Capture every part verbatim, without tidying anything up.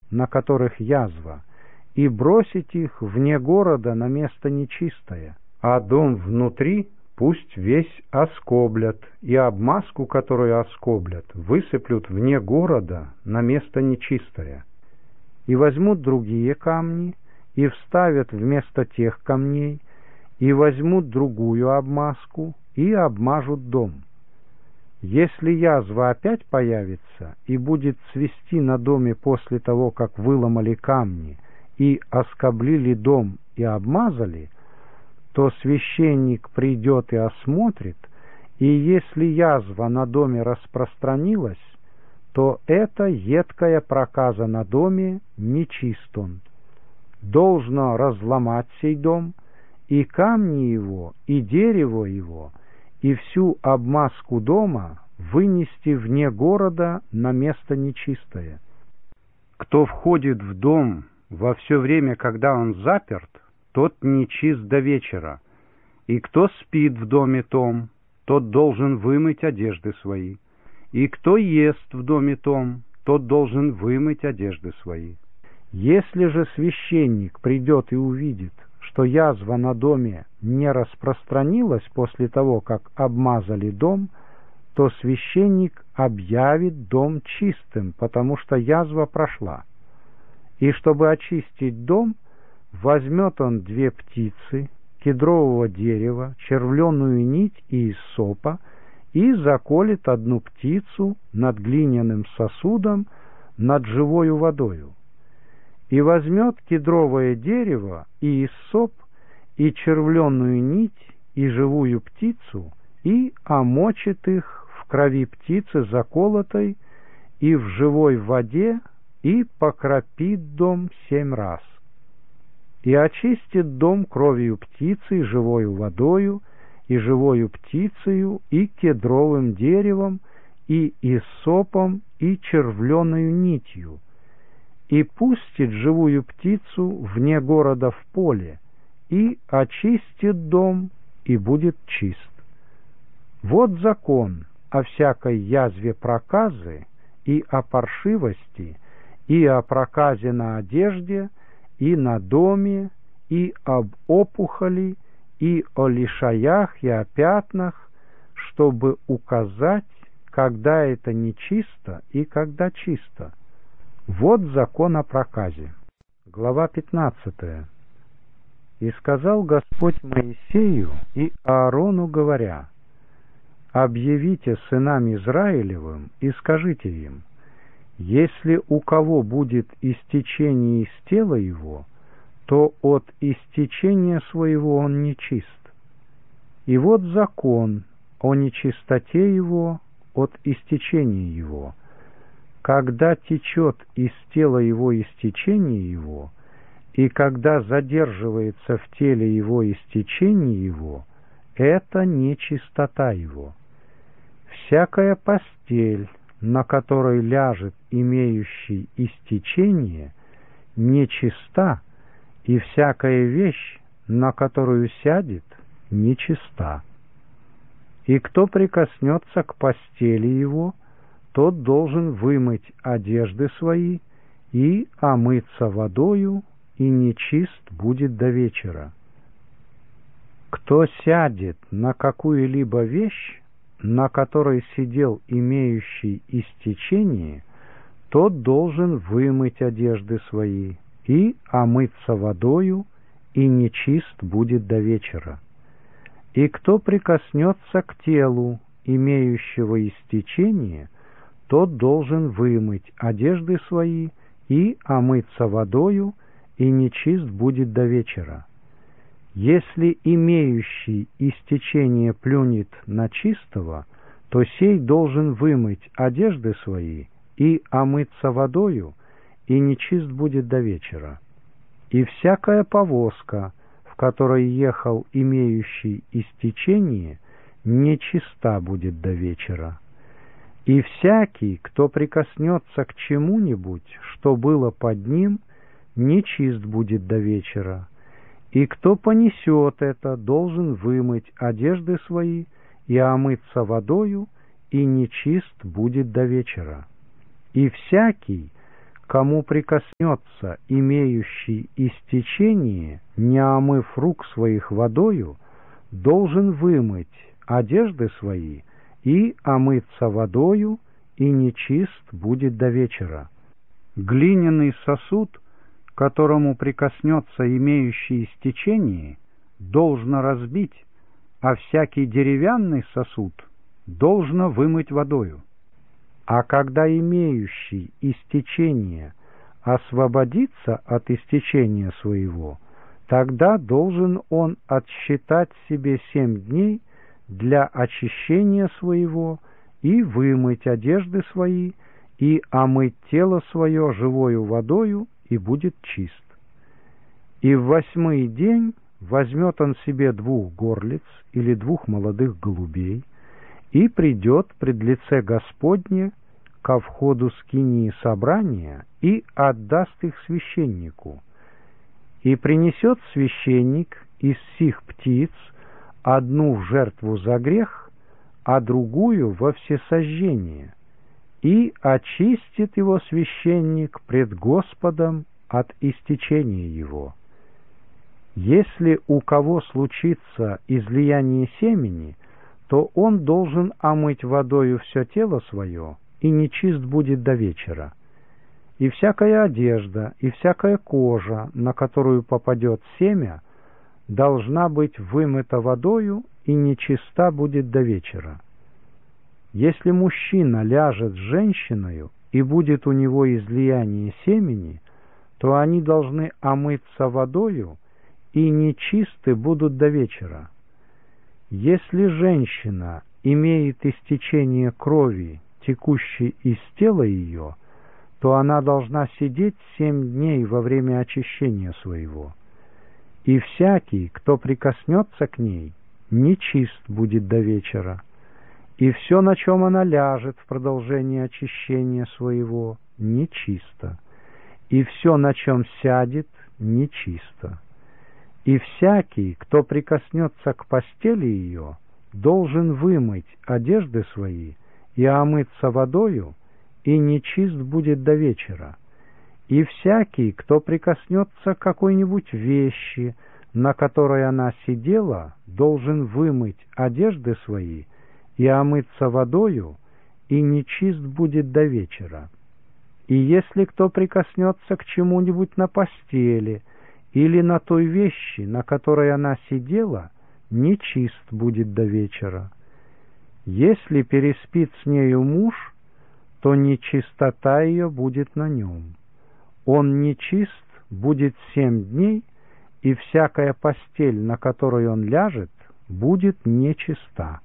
на которых язва, и бросить их вне города на место нечистое, а дом внутри пусть весь оскоблят, и обмазку, которую оскоблят, высыплют вне города на место нечистое. И возьмут другие камни, и вставят вместо тех камней, и возьмут другую обмазку, и обмажут дом. Если язва опять появится и будет цвести на доме после того, как выломали камни, и оскоблили дом и обмазали, то священник придет и осмотрит, и если язва на доме распространилась, то эта едкая проказа на доме нечист он. Должно разломать сей дом, и камни его, и дерево его, и всю обмазку дома вынести вне города на место нечистое. Кто входит в дом во все время, когда он заперт, тот нечист до вечера, и кто спит в доме том, тот должен вымыть одежды свои, и кто ест в доме том, тот должен вымыть одежды свои. Если же священник придет и увидит, что язва на доме не распространилась после того, как обмазали дом, то священник объявит дом чистым, потому что язва прошла. И чтобы очистить дом, возьмет он две птицы, кедрового дерева, червленую нить и иссопа, и заколет одну птицу над глиняным сосудом, над живою водою. И возьмет кедровое дерево и иссоп, и червленую нить, и живую птицу, и омочит их в крови птицы заколотой и в живой воде, и покропит дом семь раз. И очистит дом кровью птицы, и живою водою, и живою птицею, и кедровым деревом, и иссопом, и червленою нитью, и пустит живую птицу вне города в поле, и очистит дом, и будет чист. Вот закон о всякой язве проказы, и о паршивости, и о проказе на одежде, и на доме, и об опухоли, и о лишаях, и о пятнах, чтобы указать, когда это нечисто и когда чисто. Вот закон о проказе. Глава пятнадцатая. «И сказал Господь Моисею и Аарону, говоря: объявите сынам Израилевым и скажите им: если у кого будет истечение из тела его, то от истечения своего он нечист. И вот закон о нечистоте его от истечения его. Когда течет из тела его истечение его, и когда задерживается в теле его истечение его, это нечистота его. Всякая постель, на которой ляжет имеющий истечение, нечиста, и всякая вещь, на которую сядет, нечиста. И кто прикоснется к постели его, тот должен вымыть одежды свои и омыться водою, и нечист будет до вечера. Кто сядет на какую-либо вещь, на которой сидел имеющий истечение, тот должен вымыть одежды свои и омыться водою, и нечист будет до вечера. И кто прикоснется к телу имеющего истечение, тот должен вымыть одежды свои и омыться водою, и нечист будет до вечера. Если имеющий истечение плюнет на чистого, то сей должен вымыть одежды свои и омыться водою, и нечист будет до вечера. И всякая повозка, в которой ехал имеющий истечение, нечиста будет до вечера. И всякий, кто прикоснется к чему-нибудь, что было под ним, нечист будет до вечера. И кто понесет это, должен вымыть одежды свои и омыться водою, и нечист будет до вечера. И всякий, кому прикоснется имеющий истечение, не омыв рук своих водою, должен вымыть одежды свои и омыться водою, и нечист будет до вечера. Глиняный сосуд, которому прикоснется имеющий истечение, должно разбить, а всякий деревянный сосуд должно вымыть водою. А когда имеющий истечение освободится от истечения своего, тогда должен он отсчитать себе семь дней для очищения своего и вымыть одежды свои, и омыть тело свое живою водою, и будет чист. И в восьмой день возьмет он себе двух горлиц или двух молодых голубей, и придет пред лице Господне ко входу скинии собрания и отдаст их священнику. И принесет священник из сих птиц одну в жертву за грех, а другую во всесожжение, и очистит его священник пред Господом от истечения его. Если у кого случится излияние семени, то он должен омыть водою все тело свое, и нечист будет до вечера. И всякая одежда, и всякая кожа, на которую попадет семя, должна быть вымыта водою, и нечиста будет до вечера. Если мужчина ляжет с женщиною, и будет у него излияние семени, то они должны омыться водою, и нечисты будут до вечера. Если женщина имеет истечение крови, текущей из тела ее, то она должна сидеть семь дней во время очищения своего. И всякий, кто прикоснется к ней, нечист будет до вечера. И все, на чем она ляжет в продолжении очищения своего, нечисто. И все, на чем сядет, нечисто. И всякий, кто прикоснется к постели ее, должен вымыть одежды свои и омыться водою, и нечист будет до вечера. И всякий, кто прикоснется к какой-нибудь вещи, на которой она сидела, должен вымыть одежды свои и омыться водою, и нечист будет до вечера. И если кто прикоснется к чему-нибудь на постели или на той вещи, на которой она сидела, нечист будет до вечера. Если переспит с нею муж, то нечистота ее будет на нем. Он нечист будет семь дней, и всякая постель, на которой он ляжет, будет нечиста.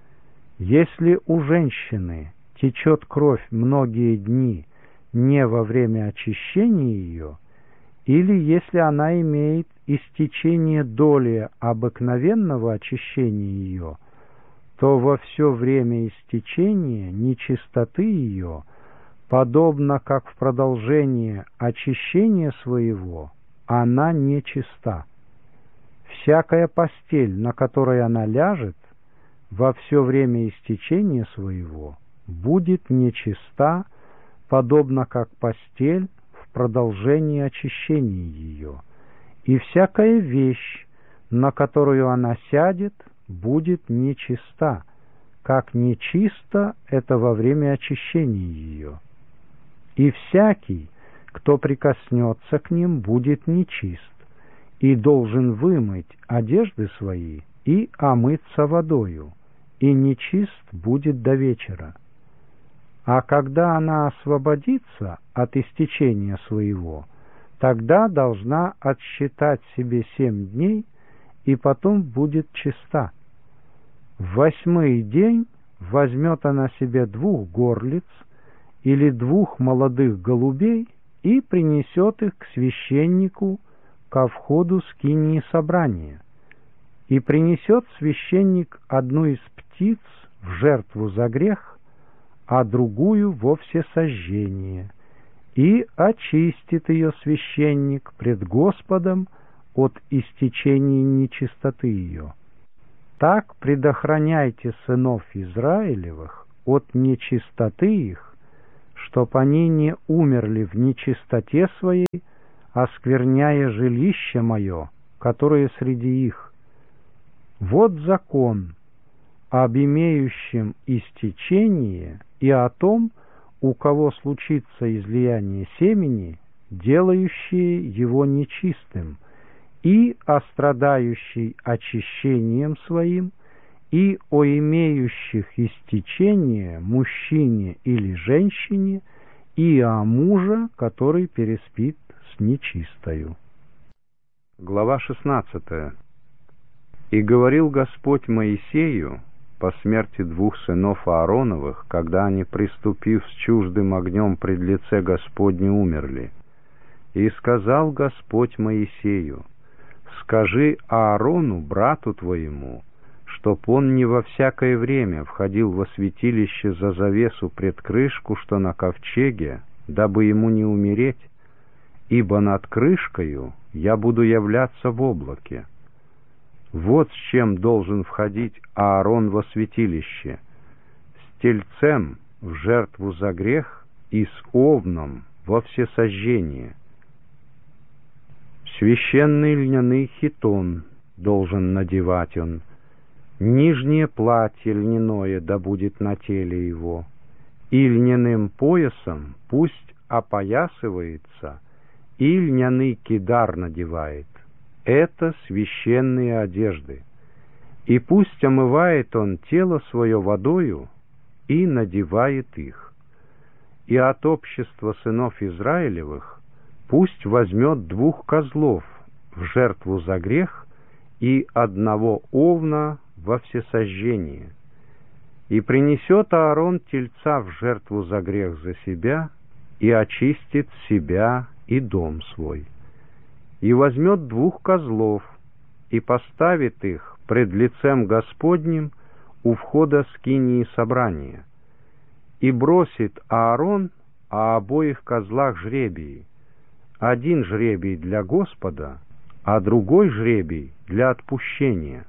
Если у женщины течет кровь многие дни не во время очищения ее, или если она имеет истечение доли обыкновенного очищения ее, то во все время истечения нечистоты ее, подобно как в продолжение очищения своего, она нечиста. Всякая постель, на которой она ляжет, во все время истечения своего, будет нечиста, подобно как постель в продолжении очищения ее. И всякая вещь, на которую она сядет, будет нечиста, как нечисто это во время очищения ее. И всякий, кто прикоснется к ним, будет нечист, и должен вымыть одежды свои и омыться водою, и нечист будет до вечера. А когда она освободится от истечения своего, тогда должна отсчитать себе семь дней, и потом будет чиста. В восьмой день возьмет она себе двух горлиц или двух молодых голубей и принесет их к священнику ко входу скинии собрания. И принесет священник одну из птиц в жертву за грех, а другую во всесожжение, и очистит ее священник пред Господом от истечения нечистоты ее. Так предохраняйте сынов Израилевых от нечистоты их, чтоб они не умерли в нечистоте своей, оскверняя жилище мое, которое среди их. Вот закон об имеющем истечение и о том, у кого случится излияние семени, делающее его нечистым, и о страдающей очищением своим, и о имеющих истечение мужчине или женщине, и о муже, который переспит с нечистою. Глава шестнадцатая. «И говорил Господь Моисею по смерти двух сынов Аароновых, когда они, приступив с чуждым огнем пред лице Господне, умерли. И сказал Господь Моисею: скажи Аарону, брату твоему, чтоб он не во всякое время входил во святилище за завесу пред крышку, что на ковчеге, дабы ему не умереть, ибо над крышкою я буду являться в облаке. Вот с чем должен входить Аарон во святилище: с тельцем в жертву за грех и с овном во всесожжение. Священный льняный хитон должен надевать он, нижнее платье льняное да будет на теле его, и льняным поясом пусть опоясывается, и льняный кидар надевает. Это священные одежды. И пусть омывает он тело свое водою и надевает их. И от общества сынов Израилевых пусть возьмет двух козлов в жертву за грех и одного овна во всесожжение. И принесет Аарон тельца в жертву за грех за себя, и очистит себя и дом свой. И возьмет двух козлов, и поставит их пред лицем Господним у входа скинии собрания. И бросит Аарон о обоих козлах жребии, один жребий для Господа, а другой жребий для отпущения.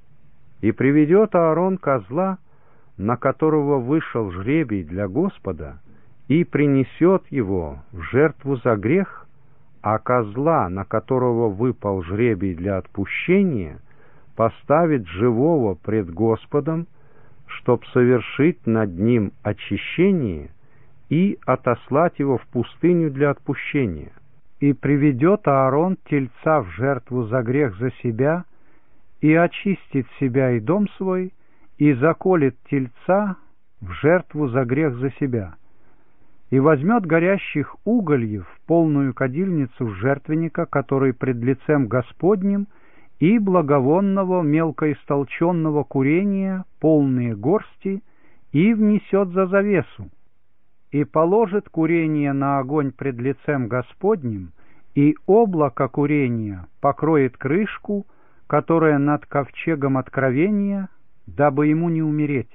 И приведет Аарон козла, на которого вышел жребий для Господа, и принесет его в жертву за грех, а козла, на которого выпал жребий для отпущения, поставит живого пред Господом, чтоб совершить над ним очищение и отослать его в пустыню для отпущения. И приведет Аарон тельца в жертву за грех за себя, и очистит себя и дом свой, и заколет тельца в жертву за грех за себя. И возьмет горящих угольев полную кадильницу жертвенника, который пред лицем Господним, и благовонного мелкоистолченного курения полные горсти, и внесет за завесу. И положит курение на огонь пред лицем Господним, и облако курения покроет крышку, которая над ковчегом откровения, дабы ему не умереть.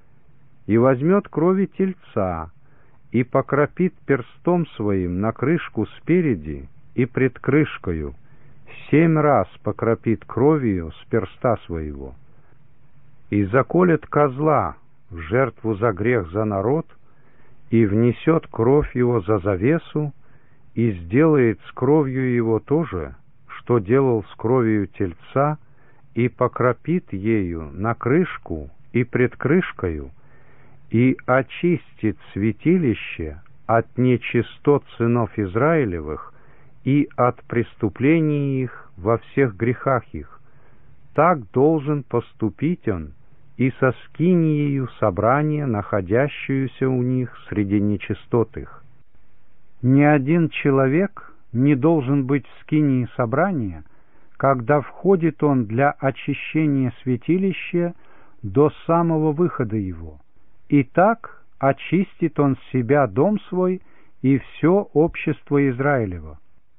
И возьмет крови тельца, и покропит перстом своим на крышку спереди и пред крышкою, семь раз покропит кровью с перста своего. И заколет козла в жертву за грех за народ, и внесет кровь его за завесу, и сделает с кровью его то же, что делал с кровью тельца, и покропит ею на крышку и пред крышкою, и очистит святилище от нечистот сынов Израилевых и от преступлений их во всех грехах их. Так должен поступить он и со скиниею собрания, находящуюся у них среди нечистот их. Ни один человек не должен быть в скинии собрания, когда входит он для очищения святилища до самого выхода его. И так очистит он себя дом свой и все общество Израилева.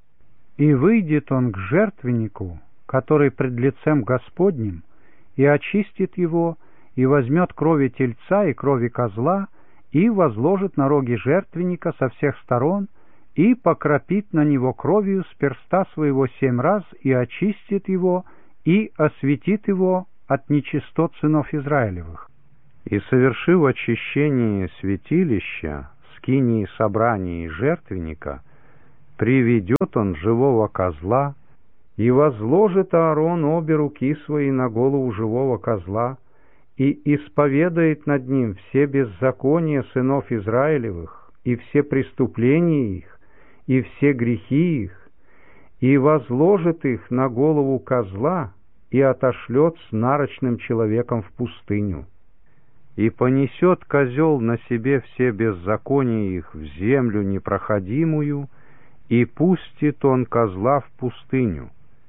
И выйдет он к жертвеннику, который пред лицем Господним, и очистит его, и возьмет крови тельца и крови козла, и возложит на роги жертвенника со всех сторон, и покропит на него кровью с перста своего семь раз, и очистит его, и осветит его от нечистот сынов Израилевых. И, совершив очищение святилища, скинии собрания и жертвенника приведет он живого козла, и возложит Аарон обе руки свои на голову живого козла, и исповедает над ним все беззакония сынов Израилевых, и все преступления их, и все грехи их, и возложит их на голову козла, и отошлет с нарочным человеком в пустыню. И понесет козел на себе все беззакония их в землю непроходимую, и пустит он козла в пустыню.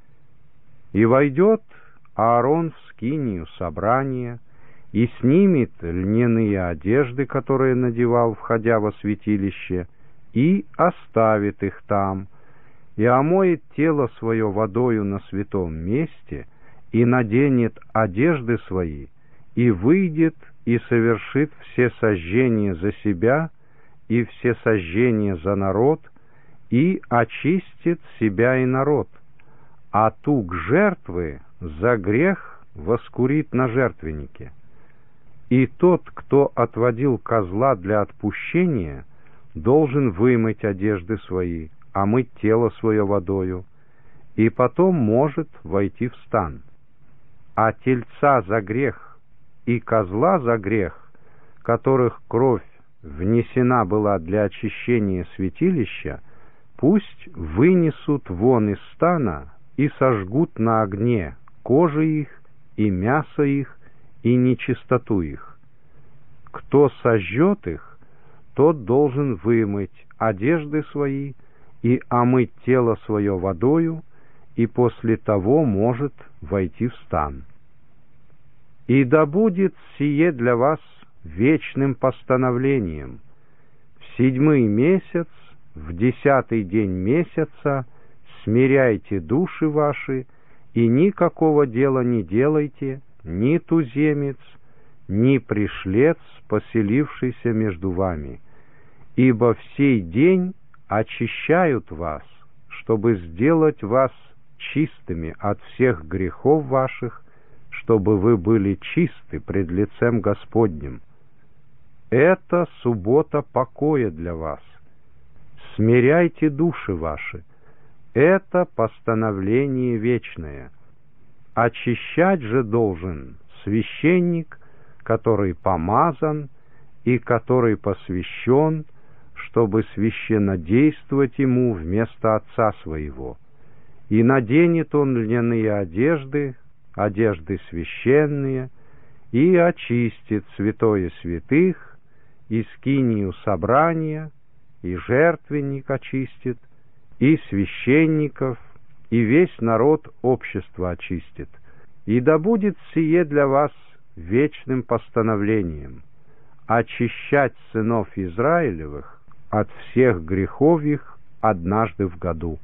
И войдет Аарон в скинию собрания, и снимет льняные одежды, которые надевал, входя во святилище, и оставит их там, и омоет тело свое водою на святом месте, и наденет одежды свои, и выйдет, и совершит все сожжения за себя, и все сожжения за народ, и очистит себя и народ, а тук жертвы за грех воскурит на жертвеннике. И тот, кто отводил козла для отпущения, должен вымыть одежды свои, омыть тело свое водою, и потом может войти в стан. А тельца за грех и козла за грех, которых кровь внесена была для очищения святилища, пусть вынесут вон из стана и сожгут на огне кожи их и мясо их и нечистоту их. Кто сожжет их, тот должен вымыть одежды свои и омыть тело свое водою, и после того может войти в стан. И да будет сие для вас вечным постановлением: в седьмой месяц, в десятый день месяца смиряйте души ваши, и никакого дела не делайте, ни туземец, ни пришлец, поселившийся между вами, ибо в сей день очищают вас, чтобы сделать вас чистыми от всех грехов ваших, чтобы вы были чисты пред лицем Господним. Это суббота покоя для вас. Смиряйте души ваши. Это постановление вечное. Очищать же должен священник, который помазан и который посвящен, чтобы священнодействовать ему вместо отца своего. И наденет он льняные одежды, одежды священные, и очистит святое святых, и скинию собрания, и жертвенник очистит, и священников, и весь народ общества очистит. И да будет сие для вас вечным постановлением: очищать сынов Израилевых от всех грехов их однажды в году.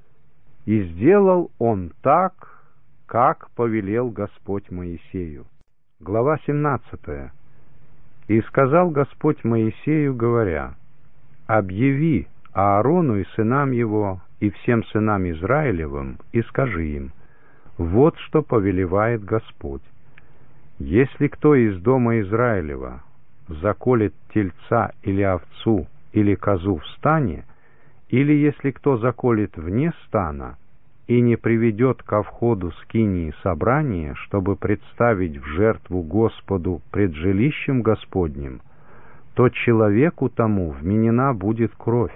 И сделал он так, как повелел Господь Моисею. Глава семнадцатая. И сказал Господь Моисею, говоря: объяви Аарону и сынам его, и всем сынам Израилевым, и скажи им: вот что повелевает Господь. Если кто из дома Израилева заколет тельца или овцу или козу в стане, или если кто заколет вне стана и не приведет ко входу скинии собрания, чтобы представить в жертву Господу пред жилищем Господним, то человеку тому вменена будет кровь.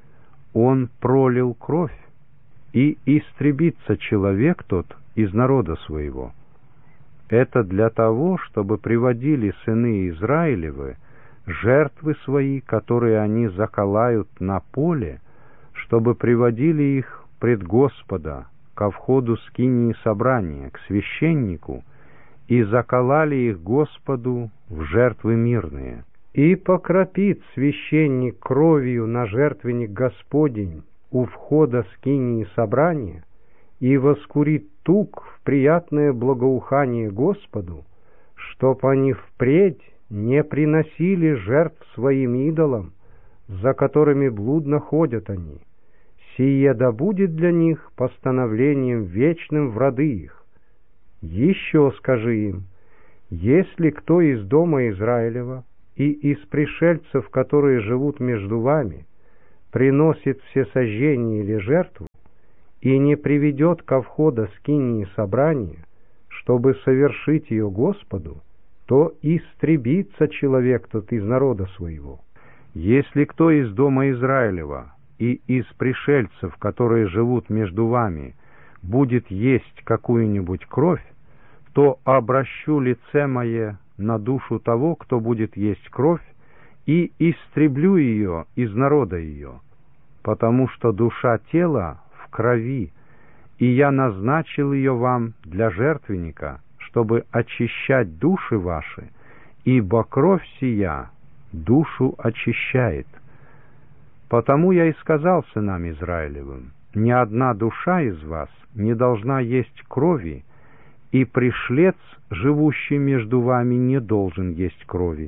Он пролил кровь, и истребится человек тот из народа своего. Это для того, чтобы приводили сыны Израилевы жертвы свои, которые они заколают на поле, чтобы приводили их пред Господа ко входу скинии собрания, к священнику, и заколали их Господу в жертвы мирные. И покропит священник кровью на жертвенник Господень у входа скинии собрания, и воскурит тук в приятное благоухание Господу, чтоб они впредь не приносили жертв своим идолам, за которыми блудно ходят они. Сие да будет для них постановлением вечным в роды их. Еще скажи им: если кто из дома Израилева и из пришельцев, которые живут между вами, приносит всесожжение или жертву, и не приведет ко входа скинии собрания, чтобы совершить ее Господу, то истребится человек тот из народа своего. Если кто из дома Израилева и из пришельцев, которые живут между вами, будет есть какую-нибудь кровь, то обращу лице мое на душу того, кто будет есть кровь, и истреблю ее из народа ее, потому что душа тела в крови, и я назначил ее вам для жертвенника, чтобы очищать души ваши, ибо кровь сия душу очищает. Потому я и сказал сынам Израилевым: ни одна душа из вас не должна есть крови, и пришлец, живущий между вами, не должен есть крови.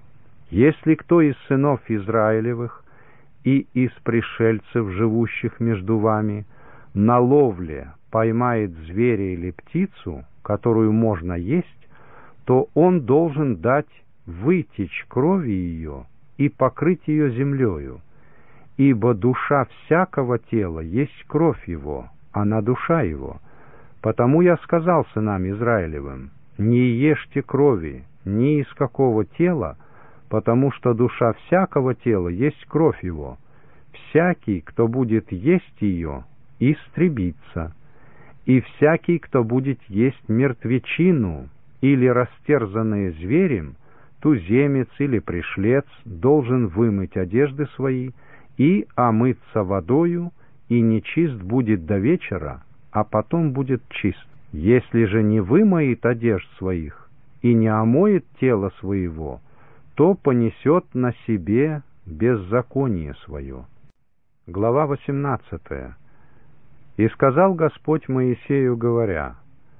Если кто из сынов Израилевых и из пришельцев, живущих между вами, на ловле поймает зверя или птицу, которую можно есть, то он должен дать вытечь крови ее и покрыть ее землею, ибо душа всякого тела есть кровь его, она душа его. Потому я сказал сынам Израилевым: не ешьте крови ни из какого тела, потому что душа всякого тела есть кровь его. Всякий, кто будет есть ее, истребится, и всякий, кто будет есть мертвечину или растерзанное зверем, туземец или пришлец, должен вымыть одежды свои и омыться водою, и нечист будет до вечера, а потом будет чист. Если же не вымоет одежд своих и не омоет тело своего, то понесет на себе беззаконие свое. Глава восемнадцатая. «И сказал Господь Моисею, говоря: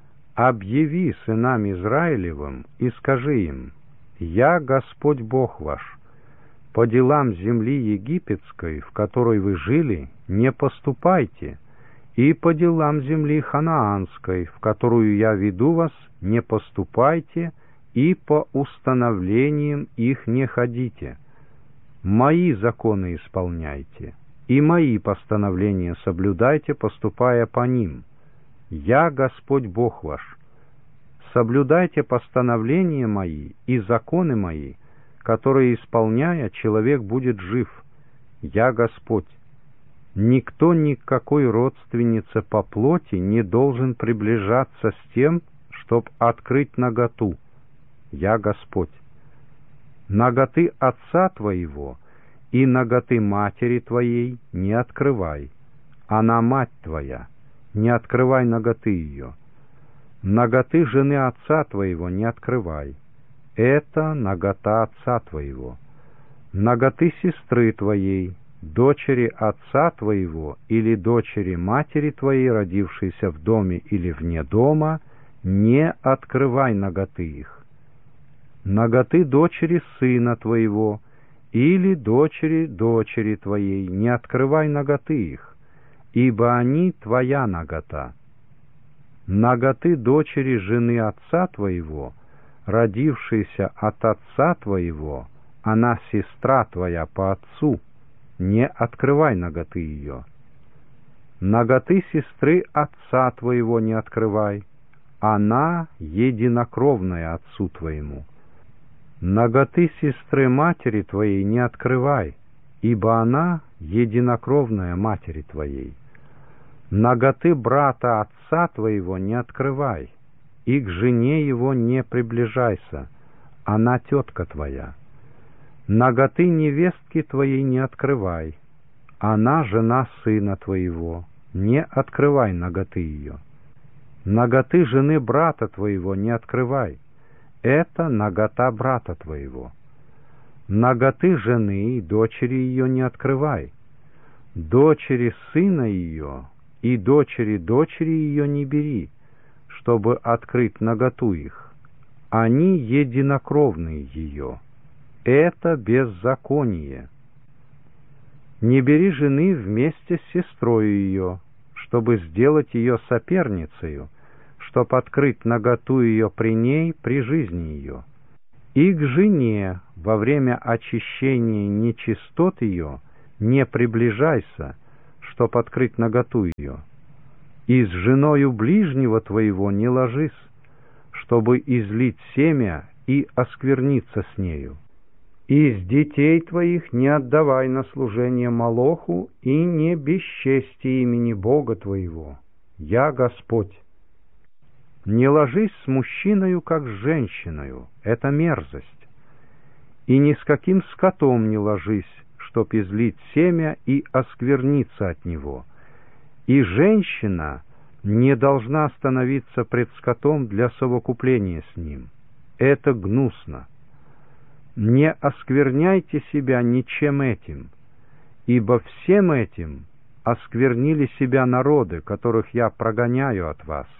объяви сынам Израилевым и скажи им: Я Господь Бог ваш. По делам земли египетской, в которой вы жили, не поступайте, и по делам земли ханаанской, в которую я веду вас, не поступайте, и по установлениям их не ходите. Мои законы исполняйте, и мои постановления соблюдайте, поступая по ним. Я Господь Бог ваш. Соблюдайте постановления мои и законы мои, которые, исполняя, человек будет жив. Я Господь. Никто ни к какой родственнице по плоти не должен приближаться с тем, чтоб открыть наготу. Я Господь. Наготы отца твоего и наготы матери твоей не открывай. Она мать твоя, не открывай наготы ее. Наготы жены отца твоего не открывай. Это нагота отца твоего. Наготы сестры твоей, дочери отца твоего или дочери матери твоей, родившейся в доме или вне дома, не открывай наготы их. Наготы дочери сына твоего или дочери дочери твоей, не открывай наготы их, ибо они твоя нагота. Наготы дочери жены отца твоего, родившейся от отца твоего, она сестра твоя по отцу, не открывай наготы ее. Наготы сестры отца твоего не открывай, она единокровная отцу твоему. Наготы сестры матери твоей не открывай, ибо она единокровная матери твоей. Наготы брата отца твоего не открывай, и к жене его не приближайся, она тетка твоя. Наготы невестки твоей не открывай, она жена сына твоего, не открывай наготы ее. Наготы жены брата твоего не открывай, это нагота брата твоего. Наготы жены и дочери ее не открывай, дочери сына ее и дочери дочери ее не бери, чтобы открыть наготу их. Они единокровные ее. Это беззаконие. Не бери жены вместе с сестрою ее, чтобы сделать ее соперницею, чтоб открыть наготу ее при ней, при жизни ее. И к жене во время очищения нечистот ее не приближайся, чтоб открыть наготу ее. И с женою ближнего твоего не ложись, чтобы излить семя и оскверниться с нею. Из детей твоих не отдавай на служение Молоху и не бесчести имени Бога твоего. Я Господь. Не ложись с мужчиною, как с женщиною, это мерзость. И ни с каким скотом не ложись, чтоб излить семя и оскверниться от него. И женщина не должна становиться пред скотом для совокупления с ним. Это гнусно. Не оскверняйте себя ничем этим, ибо всем этим осквернили себя народы, которых я прогоняю от вас.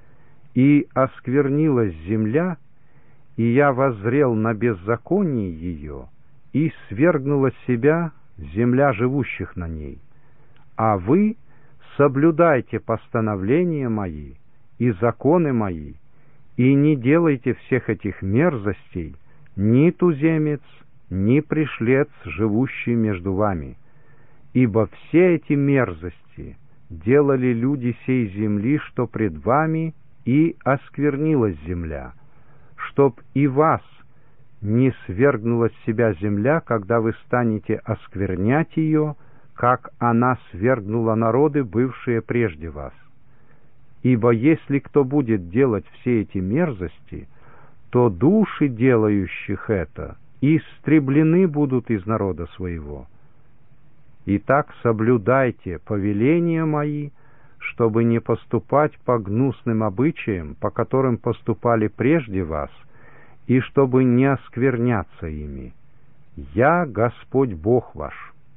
И осквернилась земля, и я воззрел на беззаконие ее, и свергнула себя земля живущих на ней. А вы соблюдайте постановления мои и законы мои, и не делайте всех этих мерзостей, ни туземец, ни пришлец, живущий между вами. Ибо все эти мерзости делали люди сей земли, что пред вами, и осквернилась земля, чтоб и вас не свергнула с себя земля, когда вы станете осквернять ее, как она свергнула народы, бывшие прежде вас. Ибо если кто будет делать все эти мерзости, то души делающих это истреблены будут из народа своего. Итак, соблюдайте повеления мои, чтобы не поступать по гнусным обычаям, по которым поступали прежде вас, и чтобы не оскверняться ими. Я Господь Бог ваш.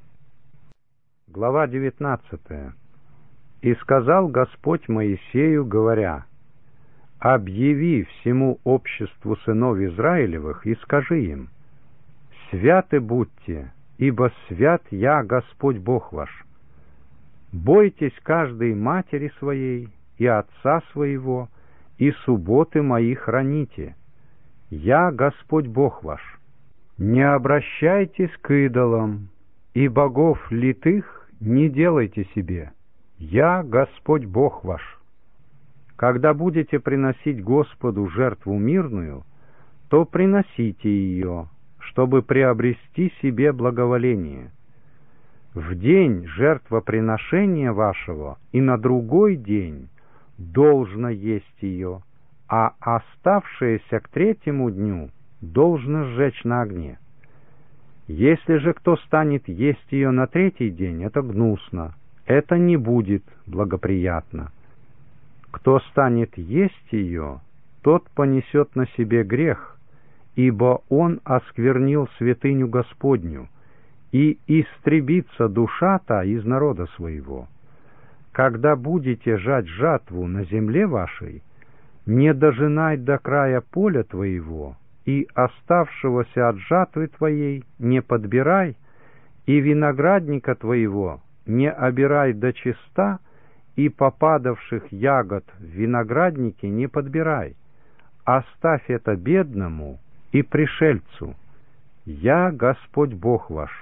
Глава девятнадцатая. И сказал Господь Моисею, говоря: «Объяви всему обществу сынов Израилевых и скажи им: святы будьте, ибо свят я Господь Бог ваш. Бойтесь каждой матери своей и отца своего, и субботы мои храните. Я Господь Бог ваш. Не обращайтесь к идолам, и богов литых не делайте себе. Я Господь Бог ваш. Когда будете приносить Господу жертву мирную, то приносите ее, чтобы приобрести себе благоволение. В день жертвоприношения вашего и на другой день должно есть ее, а оставшееся к третьему дню должно сжечь на огне. Если же кто станет есть ее на третий день, это гнусно, это не будет благоприятно. Кто станет есть ее, тот понесет на себе грех, ибо он осквернил святыню Господню, и истребится душа та из народа своего. Когда будете жать жатву на земле вашей, не дожинай до края поля твоего, и оставшегося от жатвы твоей не подбирай, и виноградника твоего не обирай до чиста, и попадавших ягод в винограднике не подбирай. Оставь это бедному и пришельцу. Я Господь Бог ваш.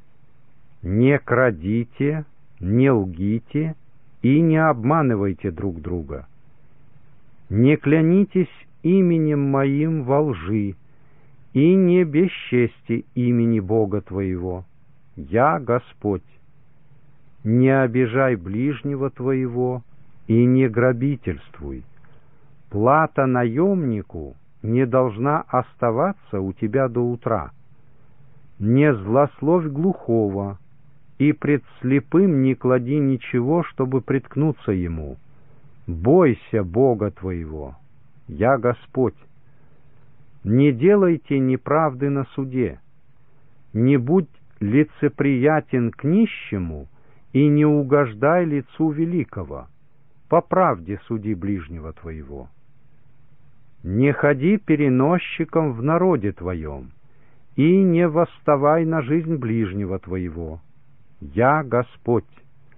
Не крадите, не лгите и не обманывайте друг друга. Не клянитесь именем моим во лжи и не бесчести имени Бога твоего. Я Господь. Не обижай ближнего твоего и не грабительствуй. Плата наемнику не должна оставаться у тебя до утра. Не злословь глухого, и пред слепым не клади ничего, чтобы приткнуться ему. Бойся Бога твоего. Я Господь. Не делайте неправды на суде. Не будь лицеприятен к нищему и не угождай лицу великого. По правде суди ближнего твоего. Не ходи переносчиком в народе твоем, и не восставай на жизнь ближнего твоего. Я Господь.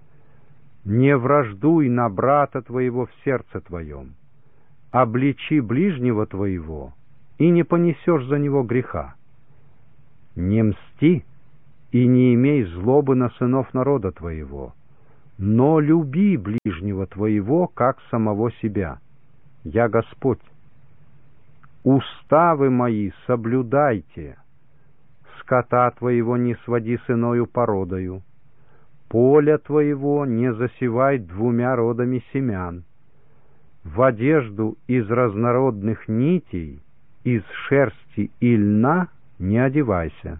Не враждуй на брата твоего в сердце твоем. Обличи ближнего твоего и не понесешь за него греха. Не мсти и не имей злобы на сынов народа твоего, но люби ближнего твоего, как самого себя. Я Господь. Уставы мои соблюдайте, скота твоего не своди с иною породою, поля твоего не засевай двумя родами семян, в одежду из разнородных нитей, из шерсти и льна не одевайся.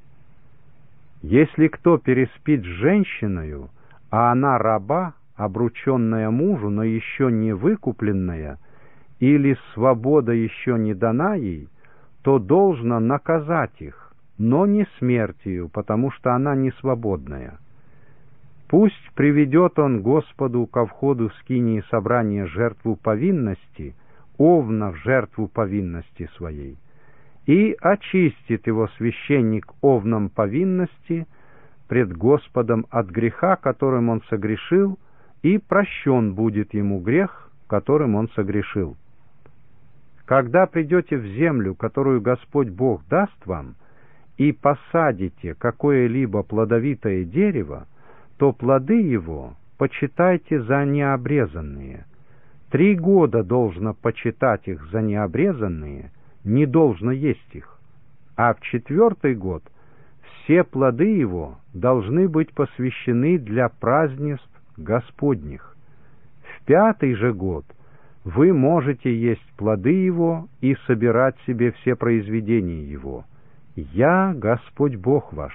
Если кто переспит с женщиною, а она раба, обрученная мужу, но еще не выкупленная, или свобода еще не дана ей, то должно наказать их, но не смертью, потому что она не свободная. Пусть приведет он Господу ко входу скинии собрания жертву повинности, овна в жертву повинности своей, и очистит его священник овном повинности пред Господом от греха, которым он согрешил, и прощен будет ему грех, которым он согрешил. Когда придете в землю, которую Господь Бог даст вам, и посадите какое-либо плодовитое дерево, то плоды его почитайте за необрезанные. Три года должно почитать их за необрезанные, не должно есть их. А в четвертый год все плоды его должны быть посвящены для празднеств Господних. В пятый же год вы можете есть плоды его и собирать себе все произведения его. Я Господь Бог ваш.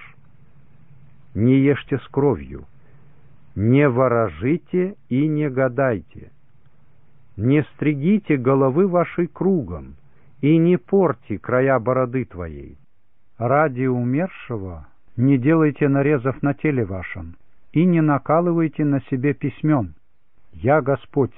Не ешьте с кровью, не ворожите и не гадайте, не стригите головы вашей кругом, и не порти края бороды твоей. Ради умершего не делайте нарезов на теле вашем, и не накалывайте на себе письмен. Я Господь.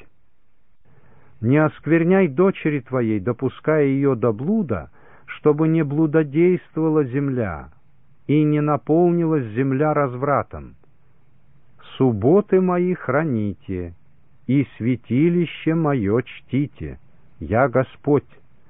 Не оскверняй дочери твоей, допуская ее до блуда, чтобы не блудодействовала земля, и не наполнилась земля развратом. Субботы мои храните, и святилище мое чтите. Я Господь.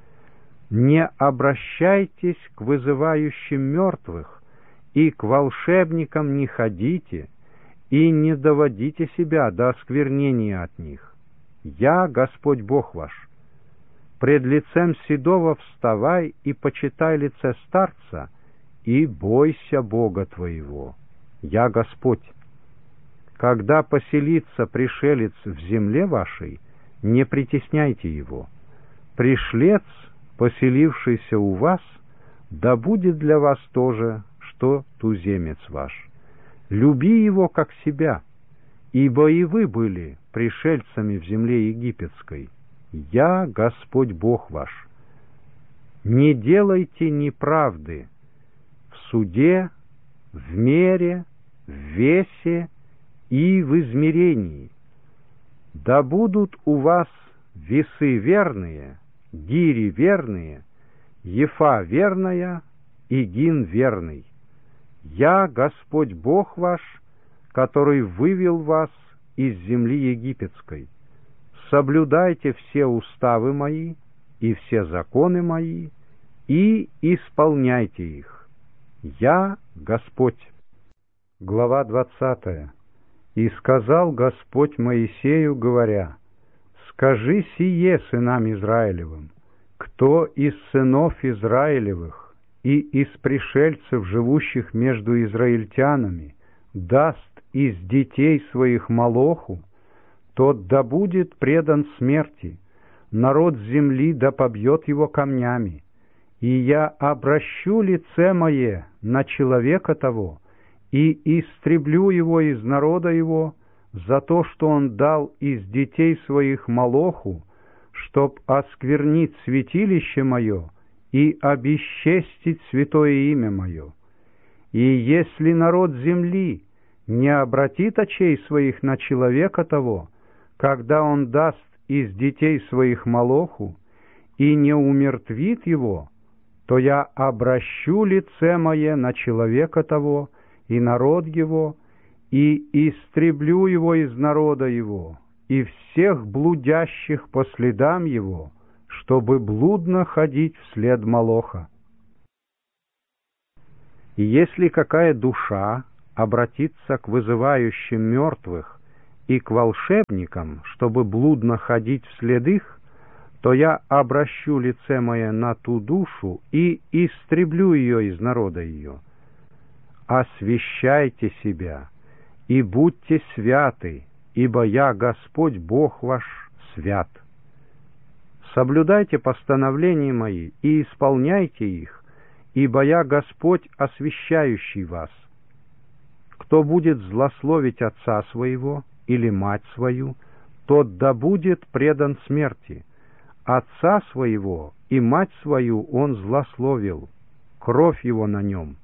Не обращайтесь к вызывающим мертвых, и к волшебникам не ходите, и не доводите себя до осквернения от них. Я Господь Бог ваш. Пред лицем седого вставай и почитай лице старца, и бойся Бога твоего. Я Господь. Когда поселится пришелец в земле вашей, не притесняйте его. Пришлец, поселившийся у вас, да будет для вас то же, что туземец ваш. Люби его как себя, ибо и вы были пришельцами в земле египетской. Я Господь Бог ваш. Не делайте неправды в суде, в мере, в весе и в измерении. Да будут у вас весы верные, гири верные, ефа верная и гин верный. Я Господь Бог ваш, который вывел вас из земли египетской. Соблюдайте все уставы мои и все законы мои, и исполняйте их. Я Господь. Глава двадцатая. И сказал Господь Моисею, говоря: «Скажи сие сынам Израилевым: кто из сынов Израилевых и из пришельцев, живущих между израильтянами, даст из детей своих молоху, тот да будет предан смерти, народ земли да побьет его камнями, и я обращу лице мое на человека того, и истреблю его из народа его за то, что он дал из детей своих молоху, чтоб осквернить святилище мое и обесчестить святое имя мое. И если народ земли не обратит очей своих на человека того, когда он даст из детей своих молоху, и не умертвит его, то я обращу лице мое на человека того и народ его, и истреблю его из народа его, и всех блудящих по следам его, чтобы блудно ходить вслед Молоха. И если какая душа обратится к вызывающим мертвых и к волшебникам, чтобы блудно ходить вслед их, то я обращу лице мое на ту душу и истреблю ее из народа ее. Освящайте себя и будьте святы, ибо я, Господь Бог ваш, свят. Соблюдайте постановления мои и исполняйте их, ибо я Господь, освящающий вас. Кто будет злословить отца своего или мать свою, тот да будет предан смерти. Отца своего и мать свою он злословил, кровь его на нем.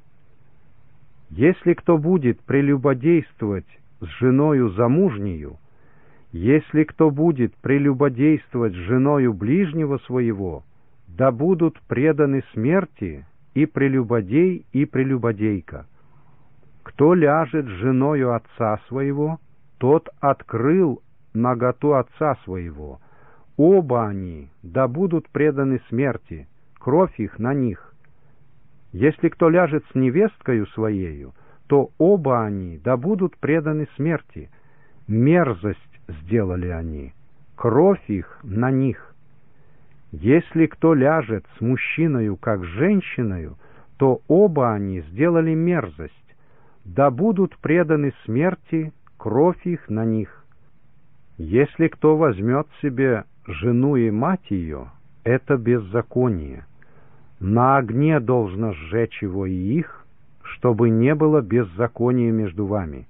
Если кто будет прелюбодействовать с женою замужнею, если кто будет прелюбодействовать с женою ближнего своего, да будут преданы смерти и прелюбодей, и прелюбодейка. Кто ляжет с женою отца своего, тот открыл наготу отца своего. Оба они да будут преданы смерти, кровь их на них. Если кто ляжет с невесткою своею, то оба они да будут преданы смерти. Мерзость сделали они, кровь их на них. Если кто ляжет с мужчиною, как с женщиною, то оба они сделали мерзость, да будут преданы смерти, кровь их на них. Если кто возьмет себе жену и мать ее, это беззаконие. На огне должно сжечь его и их, чтобы не было беззакония между вами.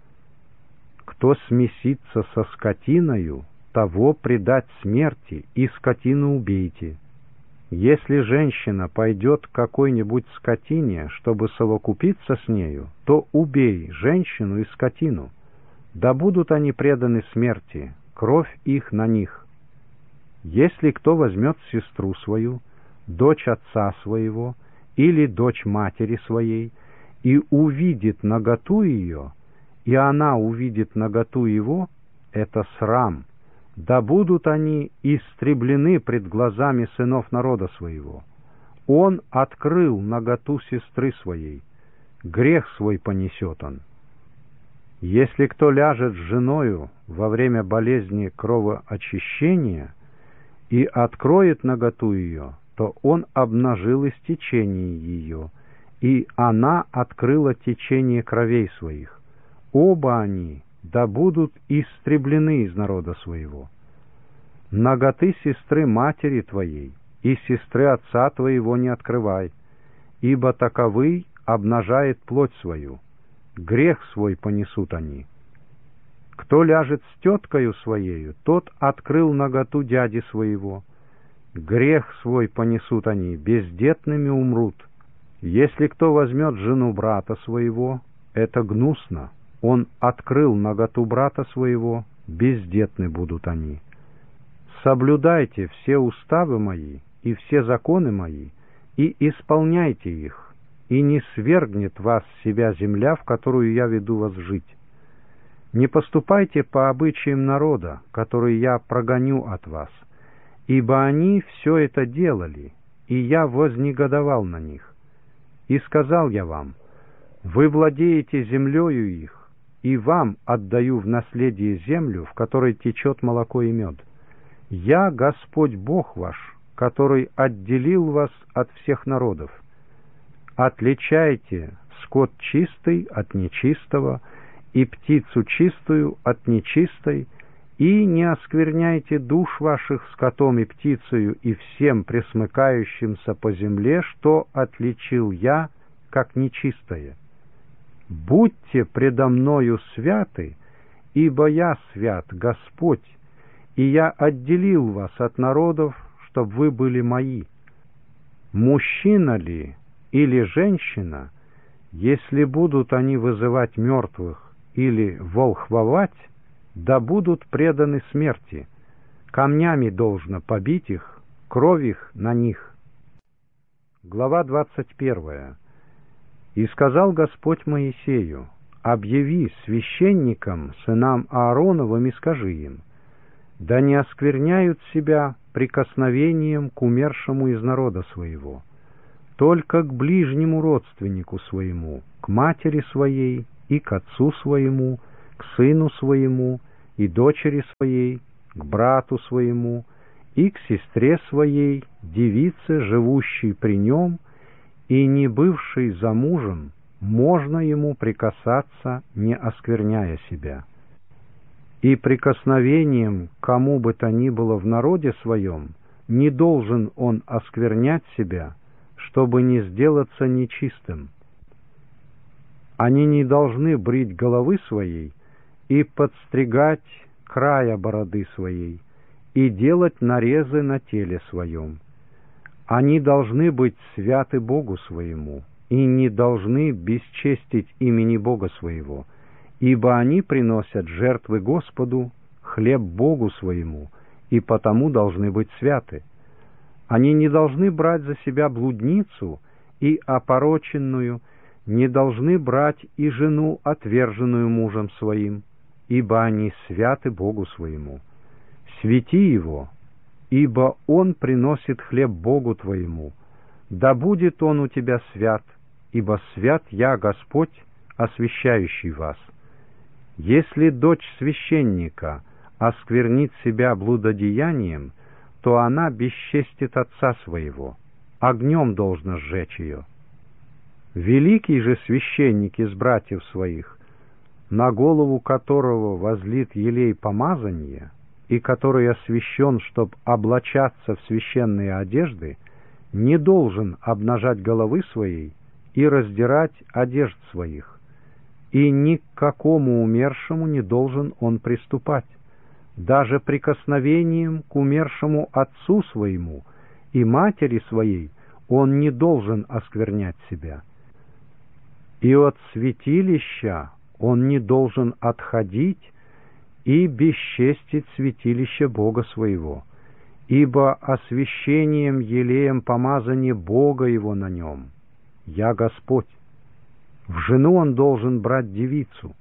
Кто смесится со скотиною, того предать смерти, и скотину убейте. Если женщина пойдет к какой-нибудь скотине, чтобы совокупиться с нею, то убей женщину и скотину. Да будут они преданы смерти, кровь их на них. Если кто возьмет сестру свою, дочь отца своего или дочь матери своей, и увидит наготу ее, и она увидит наготу его, это срам. Да будут они истреблены пред глазами сынов народа своего. Он открыл наготу сестры своей, грех свой понесет он. Если кто ляжет с женою во время болезни кровоочищения и откроет наготу ее, то он обнажил истечение ее, и она открыла течение кровей своих. Оба они да будут истреблены из народа своего. Наготы сестры матери твоей и сестры отца твоего не открывай, ибо таковый обнажает плоть свою, грех свой понесут они. Кто ляжет с теткою своею, тот открыл наготу дяди своего, грех свой понесут они, бездетными умрут. Если кто возьмет жену брата своего, это гнусно, он открыл наготу брата своего, бездетны будут они. Соблюдайте все уставы мои и все законы мои, и исполняйте их, и не свергнет вас с себя земля, в которую я веду вас жить. Не поступайте по обычаям народа, который я прогоню от вас, ибо они все это делали, и я вознегодовал на них. И сказал я вам: вы владеете землею их, и вам отдаю в наследие землю, в которой течет молоко и мед. Я Господь Бог ваш, который отделил вас от всех народов. Отличайте скот чистый от нечистого, и птицу чистую от нечистой, и не оскверняйте душ ваших скотом и птицею и всем пресмыкающимся по земле, что отличил я, как нечистое. Будьте предо мною святы, ибо я свят, Господь, и я отделил вас от народов, чтоб вы были мои. Мужчина ли или женщина, если будут они вызывать мертвых или волхвовать, да будут преданы смерти. Камнями должно побить их, кровь их на них. Глава двадцать первая. «И сказал Господь Моисею: объяви священникам, сынам Аароновым, и скажи им: да не оскверняют себя прикосновением к умершему из народа своего, только к ближнему родственнику своему, к матери своей и к отцу своему, к сыну своему и дочери своей, к брату своему и к сестре своей, девице, живущей при нем и не бывшей замужем, можно ему прикасаться, не оскверняя себя. И прикосновением к кому бы то ни было в народе своем не должен он осквернять себя, чтобы не сделаться нечистым. Они не должны брить головы своей и подстригать края бороды своей и делать нарезы на теле своем. Они должны быть святы Богу своему и не должны бесчестить имени Бога своего, ибо они приносят жертвы Господу, хлеб Богу своему, и потому должны быть святы. Они не должны брать за себя блудницу и опороченную, не должны брать и жену, отверженную мужем своим, ибо они святы Богу своему. Свети его, ибо он приносит хлеб Богу твоему. Да будет он у тебя свят, ибо свят я, Господь, освящающий вас. Если дочь священника осквернит себя блудодеянием, то она бесчестит отца своего, огнем должно сжечь ее. Великий же священник из братьев своих, на голову которого возлит елей помазания, и который освящен, чтоб облачаться в священные одежды, не должен обнажать головы своей и раздирать одежд своих, и ни к какому умершему не должен он приступать, даже прикосновением к умершему отцу своему и матери своей он не должен осквернять себя. И от святилища он не должен отходить и бесчестить святилище Бога своего, ибо освящением елеем помазание Бога его на нем. Я Господь. В жену он должен брать девицу,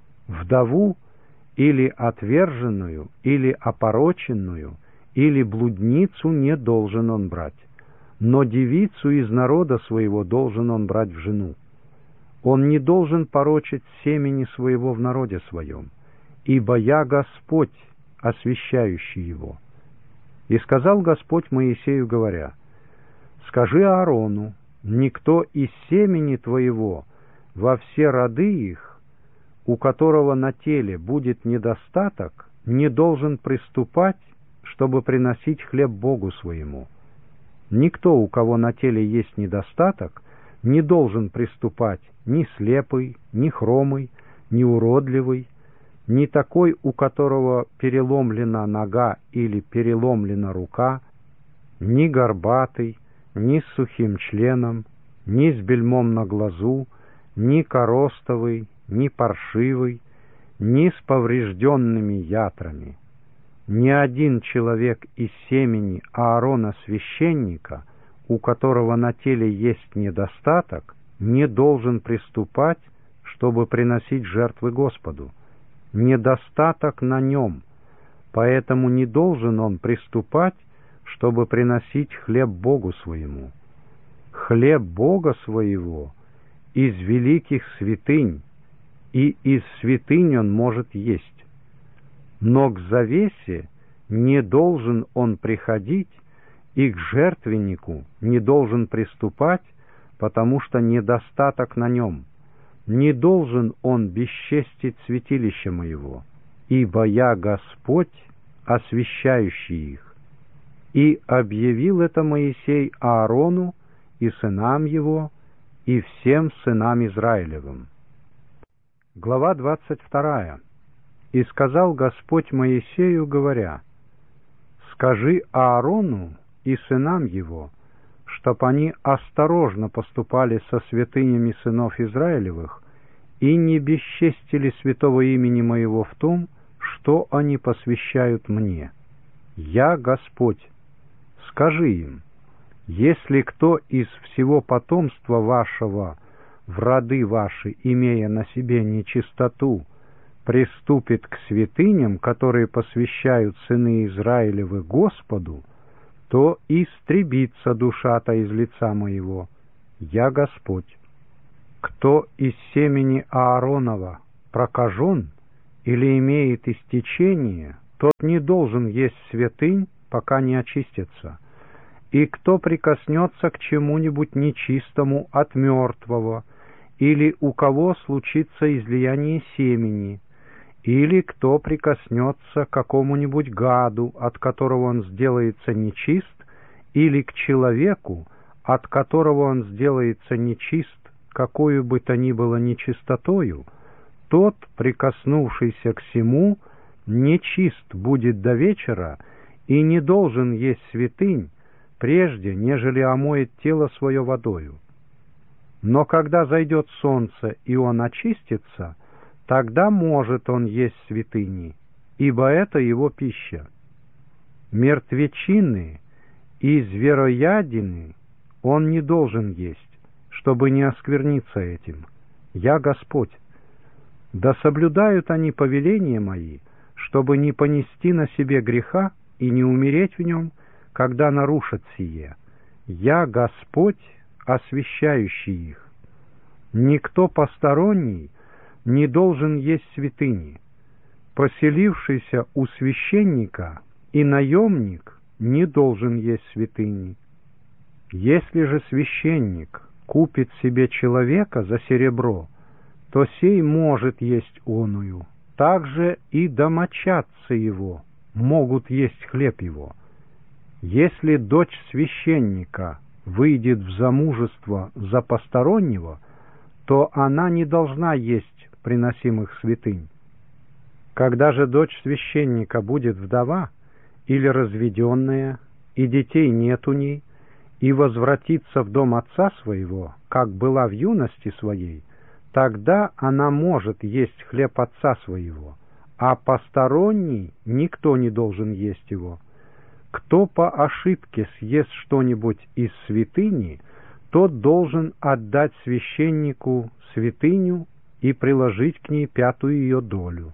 вдову или отверженную, или опороченную, или блудницу не должен он брать, но девицу из народа своего должен он брать в жену. Он не должен порочить семени своего в народе своем, ибо я Господь, освящающий его. И сказал Господь Моисею, говоря: скажи Аарону, никто из семени твоего во все роды их, у которого на теле будет недостаток, не должен приступать, чтобы приносить хлеб Богу своему. Никто, у кого на теле есть недостаток, не должен приступать ни слепый, ни хромый, ни уродливый, ни такой, у которого переломлена нога или переломлена рука, ни горбатый, ни с сухим членом, ни с бельмом на глазу, ни коростовый, ни паршивый, ни с поврежденными ятрами. Ни один человек из семени Аарона священника, у которого на теле есть недостаток, не должен приступать, чтобы приносить жертвы Господу. Недостаток на нем, поэтому не должен он приступать, чтобы приносить хлеб Богу своему. Хлеб Бога своего из великих святынь, и из святынь он может есть. Но к завесе не должен он приходить, и к жертвеннику не должен приступать, потому что недостаток на нем. Не должен он бесчестить святилище моего, ибо я Господь, освящающий их. И объявил это Моисей Аарону и сынам его, и всем сынам Израилевым. Глава двадцать вторая. И сказал Господь Моисею, говоря: скажи Аарону и сынам его, чтоб они осторожно поступали со святынями сынов Израилевых и не бесчестили святого имени моего в том, что они посвящают мне. Я Господь. Скажи им: если кто из всего потомства вашего в роды ваши, имея на себе нечистоту, приступит к святыням, которые посвящают сыны Израилевы Господу, то истребится душа-то из лица моего. Я Господь. Кто из семени Ааронова прокажен или имеет истечение, тот не должен есть святынь, пока не очистится. И кто прикоснется к чему-нибудь нечистому от мертвого, или у кого случится излияние семени, или кто прикоснется к какому-нибудь гаду, от которого он сделается нечист, или к человеку, от которого он сделается нечист, какую бы то ни было нечистотою, тот, прикоснувшийся к сему, нечист будет до вечера и не должен есть святынь, прежде, нежели омоет тело свое водою. Но когда зайдет солнце, и он очистится, тогда может он есть святыни, ибо это его пища. Мертвечины и звероядины он не должен есть, чтобы не оскверниться этим. Я Господь. Да соблюдают они повеления мои, чтобы не понести на себе греха и не умереть в нем, когда нарушат сие. Я Господь, освящающий их. Никто посторонний не должен есть святыни. Поселившийся у священника и наемник не должен есть святыни. Если же священник купит себе человека за серебро, то сей может есть оную. Также и домочадцы его могут есть хлеб его. Если дочь священника выйдет в замужество за постороннего, то она не должна есть приносимых святынь. Когда же дочь священника будет вдова или разведенная, и детей нет у ней, и возвратится в дом отца своего, как была в юности своей, тогда она может есть хлеб отца своего, а посторонний никто не должен есть его. Кто по ошибке съест что-нибудь из святыни, тот должен отдать священнику святыню и приложить к ней пятую ее долю.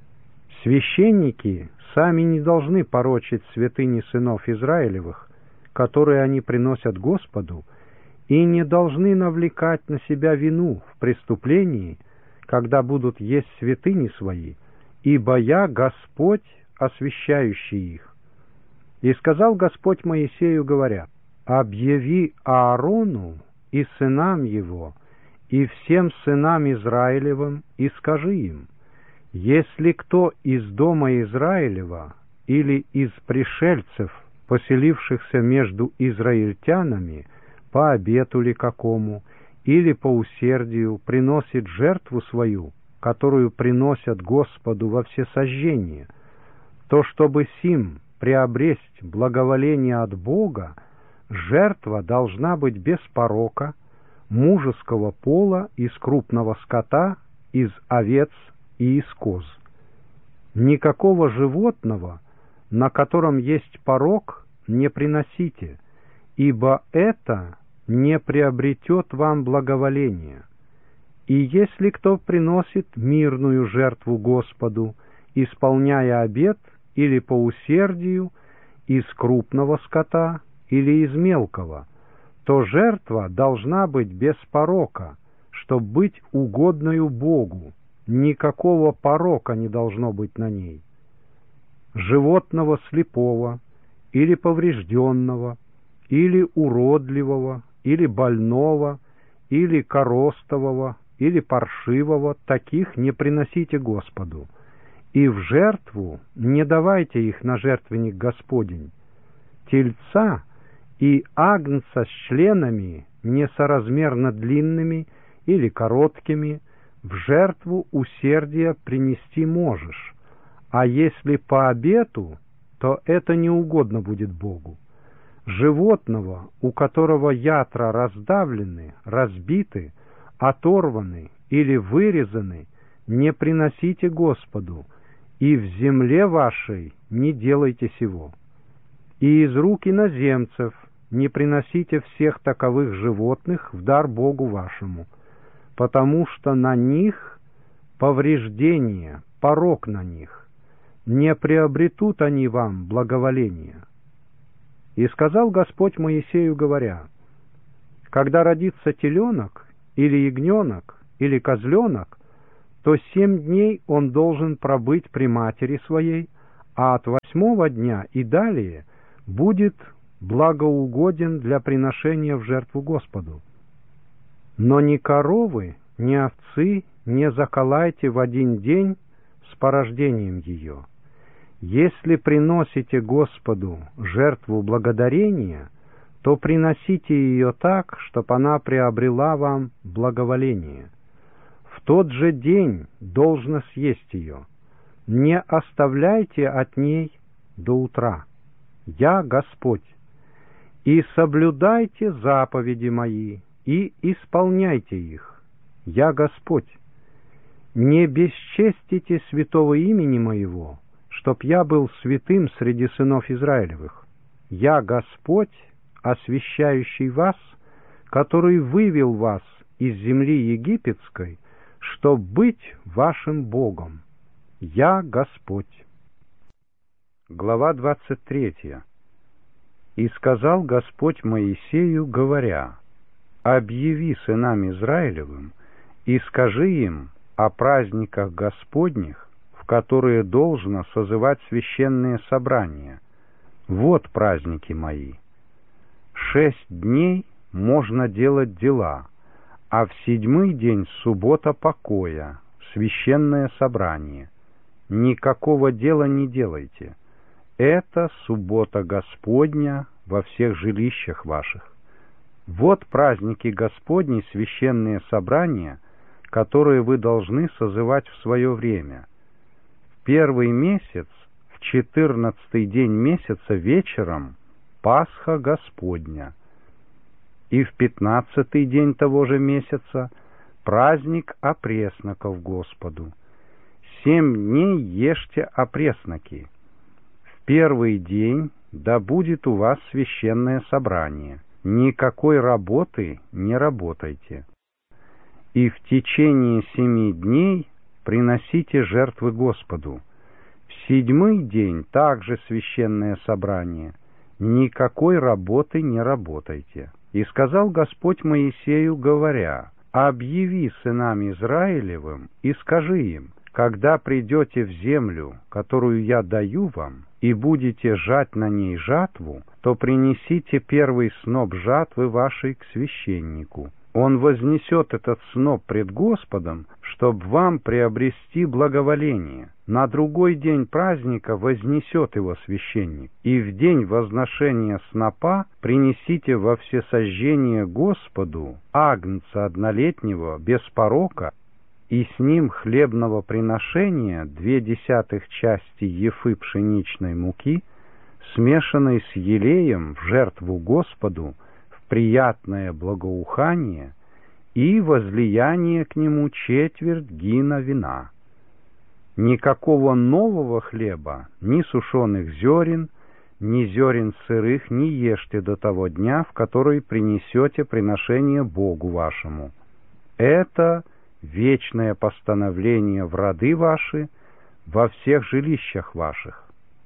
Священники сами не должны порочить святыни сынов Израилевых, которые они приносят Господу, и не должны навлекать на себя вину в преступлении, когда будут есть святыни свои, ибо я Господь, освящающий их. И сказал Господь Моисею, говоря: «Объяви Аарону и сынам его, и всем сынам Израилевым, и скажи им: если кто из дома Израилева или из пришельцев, поселившихся между израильтянами, по обету ли какому, или по усердию, приносит жертву свою, которую приносят Господу во всесожжение, то чтобы сим приобресть благоволение от Бога, жертва должна быть без порока, мужеского пола, из крупного скота, из овец и из коз. Никакого животного, на котором есть порок, не приносите, ибо это не приобретет вам благоволения. И если кто приносит мирную жертву Господу, исполняя обет или по усердию, из крупного скота или из мелкого, то жертва должна быть без порока, чтоб быть угодною Богу, никакого порока не должно быть на ней. Животного слепого или поврежденного, или уродливого, или больного, или коростового, или паршивого, таких не приносите Господу, и в жертву не давайте их на жертвенник Господень. Тельца и агнца с членами несоразмерно длинными или короткими в жертву усердия принести можешь, а если по обету, то это не угодно будет Богу. Животного, у которого ятра раздавлены, разбиты, оторваны или вырезаны, не приносите Господу, и в земле вашей не делайте сего. И из рук иноземцев не приносите всех таковых животных в дар Богу вашему, потому что на них повреждение, порок на них, не приобретут они вам благоволения. И сказал Господь Моисею, говоря: когда родится теленок, или ягненок, или козленок, то семь дней он должен пробыть при матери своей, а от восьмого дня и далее будет благоугоден для приношения в жертву Господу. Но ни коровы, ни овцы не заколайте в один день с порождением ее. Если приносите Господу жертву благодарения, то приносите ее так, чтоб она приобрела вам благоволение. В тот же день должно съесть ее. Не оставляйте от ней до утра. Я Господь. И соблюдайте заповеди мои, и исполняйте их. Я Господь. Не бесчестите святого имени моего, чтоб я был святым среди сынов Израилевых. Я Господь, освящающий вас, который вывел вас из земли египетской, чтоб быть вашим Богом. Я Господь. Глава двадцать третья. И сказал Господь Моисею, говоря: объяви сынам Израилевым и скажи им о праздниках Господних, в которые должно созывать священные собрания. Вот праздники мои. Шесть дней можно делать дела, а в седьмой день суббота покоя, священное собрание. Никакого дела не делайте. Это суббота Господня во всех жилищах ваших. Вот праздники Господни, священные собрания, которые вы должны созывать в свое время. В первый месяц, в четырнадцатый день месяца вечером, Пасха Господня. И в пятнадцатый день того же месяца праздник опресноков Господу. Семь дней ешьте опресноки. В первый день да будет у вас священное собрание. Никакой работы не работайте. И в течение семи дней приносите жертвы Господу. В седьмой день также священное собрание. Никакой работы не работайте. И сказал Господь Моисею, говоря: объяви сынам Израилевым и скажи им: когда придете в землю, которую я даю вам, и будете жать на ней жатву, то принесите первый сноп жатвы вашей к священнику. Он вознесет этот сноп пред Господом, чтоб вам приобрести благоволение. На другой день праздника вознесет его священник. И в день возношения снопа принесите во всесожжение Господу агнца однолетнего без порока, и с ним хлебного приношения две десятых части ефы пшеничной муки, смешанной с елеем в жертву Господу, в приятное благоухание, и возлияние к нему четверть гина вина. Никакого нового хлеба, ни сушеных зерен, ни зерен сырых не ешьте до того дня, в который принесете приношение Богу вашему. Это вечное постановление в роды ваши во всех жилищах ваших.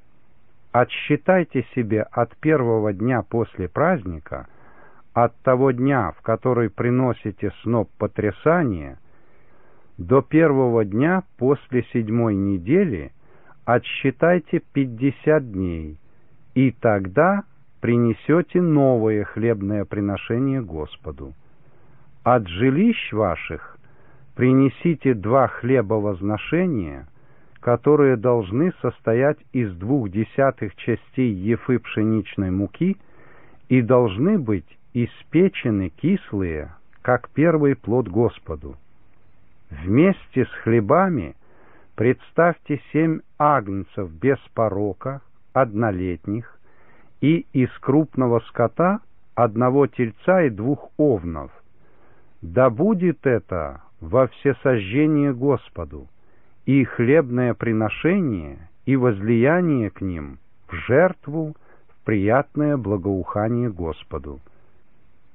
Отсчитайте себе от первого дня после праздника, от того дня, в который приносите сноп потрясания, до первого дня после седьмой недели отсчитайте пятьдесят дней, и тогда принесете новое хлебное приношение Господу. От жилищ ваших принесите два хлеба возношения, которые должны состоять из двух десятых частей ефы пшеничной муки и должны быть испечены кислые, как первый плод Господу. Вместе с хлебами представьте семь агнцев без порока, однолетних, и из крупного скота одного тельца и двух овнов. Да будет это во всесожжение Господу, и хлебное приношение, и возлияние к ним в жертву, в приятное благоухание Господу.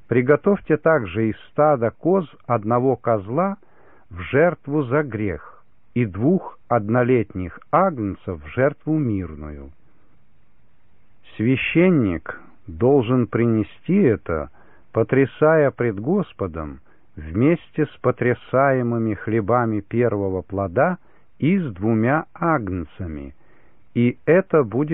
Приготовьте также из стада коз одного козла в жертву за грех, и двух однолетних агнцев в жертву мирную. Священник должен принести это, потрясая пред Господом, вместе с потрясаемыми хлебами первого плода и с двумя агнцами, и это будет